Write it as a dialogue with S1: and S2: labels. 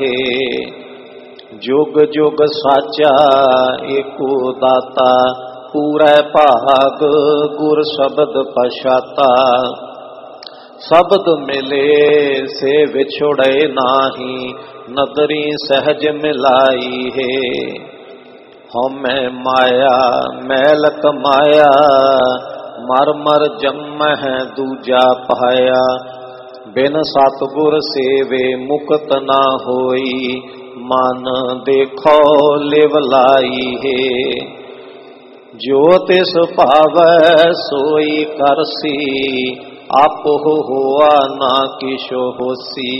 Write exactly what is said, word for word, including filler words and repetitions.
S1: जुग जुग साचा एको दाता, पूरै भाग गुर शब्द पछाता। शब्द मिले से विछुड़े नाही, नदरी सहज मिलाई है। हमें माया मैल कमाया, मर मर जन्म है दूजा पाया। बिन सतगुर सेवे मुक्त ना होई, मन देखो लिव लाई है। जो तिस भावै सोई करसी, आपो होआ ना किशो होसी।